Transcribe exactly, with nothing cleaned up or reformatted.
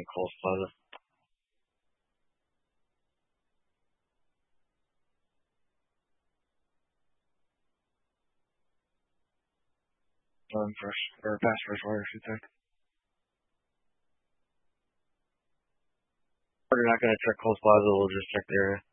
in Coles Plaza. Um, first, or past first order, I should say. We're not going to check Coles Plaza, we'll just check the area.